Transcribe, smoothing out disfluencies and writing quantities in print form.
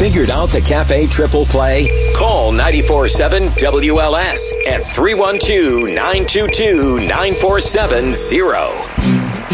Figured out the Cafe Triple Play? Call 94.7 WLS at 312-922-9470.